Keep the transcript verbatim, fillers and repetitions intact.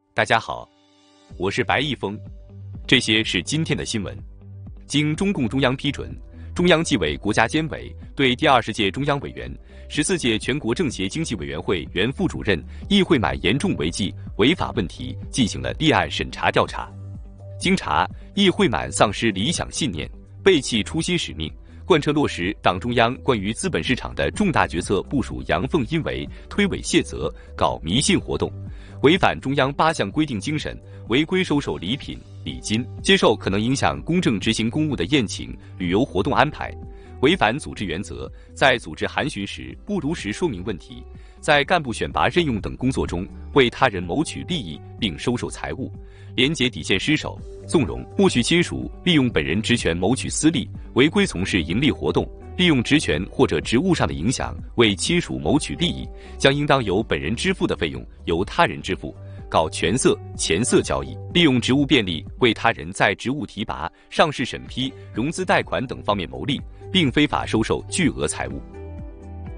大家好，我是白毅峰，这些是今天的新闻。经中共中央批准，中央纪委国家监委对第二十届中央委员、十四届全国政协经济委员会原副主任易会满严重违纪违法问题进行了立案审查调查。经查，易会满丧失理想信念，背弃初心使命，贯彻落实党中央关于资本市场的重大决策部署阳奉阴违、推诿卸责，搞迷信活动，违反中央八项规定精神，违规收受礼品、礼金，接受可能影响公正执行公务的宴请、旅游活动安排，违反组织原则，在组织函询时不如实说明问题，在干部选拔任用等工作中为他人谋取利益并收受财物，廉洁底线失守，纵容不许亲属利用本人职权谋取私利，违规从事盈利活动，利用职权或者职务上的影响为亲属谋取利益，将应当由本人支付的费用由他人支付，搞权色、钱色交易，利用职务便利为他人在职务提拔、上市审批、融资贷款等方面谋利，并非法收受巨额财物。